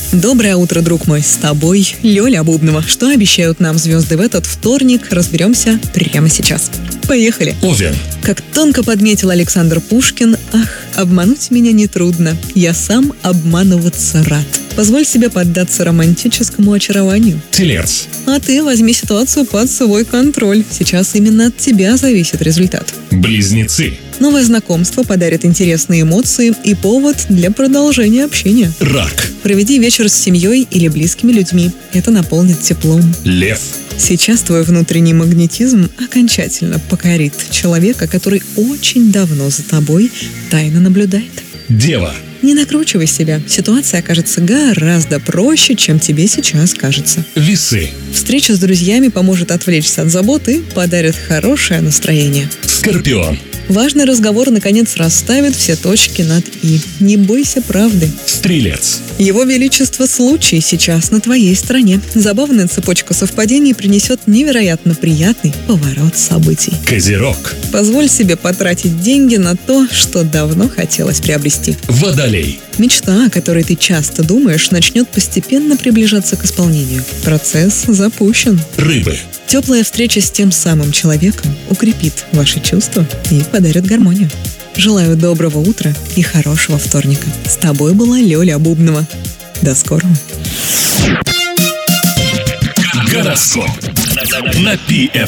Доброе утро, друг мой, с тобой Лёля Бубнова. Что обещают нам звезды в этот вторник, разберемся прямо сейчас. Поехали! Овен. Как тонко подметил Александр Пушкин, обмануть меня нетрудно, я сам обманываться рад. Позволь себе поддаться романтическому очарованию. Телец. А ты возьми ситуацию под свой контроль. Сейчас именно от тебя зависит результат. Близнецы. Новое знакомство подарит интересные эмоции и повод для продолжения общения. Рак. Проведи вечер с семьей или близкими людьми. Это наполнит теплом. Лев. Сейчас твой внутренний магнетизм окончательно покорит человека, который очень давно за тобой тайно наблюдает. Дева. Не накручивай себя. Ситуация окажется гораздо проще, чем тебе сейчас кажется. Весы. Встреча с друзьями поможет отвлечься от забот и подарит хорошее настроение. Скорпион. Важный разговор, наконец, расставит все точки над «и». Не бойся правды. Стрелец. Его Величество случай сейчас на твоей стороне. Забавная цепочка совпадений принесет невероятно приятный поворот событий. Козерог. Позволь себе потратить деньги на то, что давно хотелось приобрести. Водолей. Мечта, о которой ты часто думаешь, начнет постепенно приближаться к исполнению. Процесс запущен. Рыбы. Теплая встреча с тем самым человеком укрепит ваши чувства и подарит гармонию. Желаю доброго утра и хорошего вторника. С тобой была Лёля Бубнова. До скорого. Гороскоп на PFM.